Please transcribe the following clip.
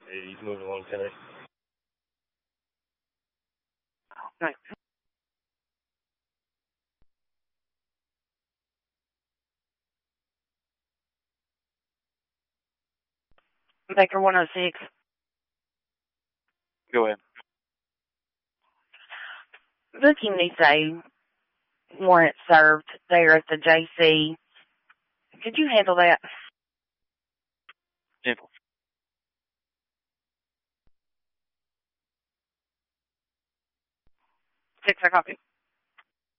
Yeah, he's moving along today. Right. Baker 106. Go ahead. Booking needs a warrant served there at the JC. Could you handle that? Simple. 6, I copy.